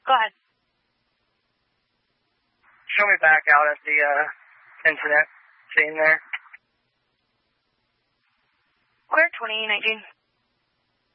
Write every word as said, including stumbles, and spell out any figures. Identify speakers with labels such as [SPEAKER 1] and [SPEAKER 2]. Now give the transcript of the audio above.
[SPEAKER 1] Go ahead.
[SPEAKER 2] Show me back out at the uh, incident scene there.
[SPEAKER 1] Clear twenty nineteen.